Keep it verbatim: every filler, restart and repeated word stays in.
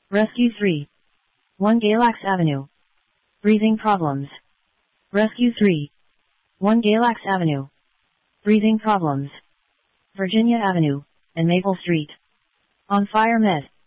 Rescue three. one Galax Avenue. Breathing problems. Rescue three. one Galax Avenue. Breathing problems. Virginia Avenue and Maple Street. On fire med.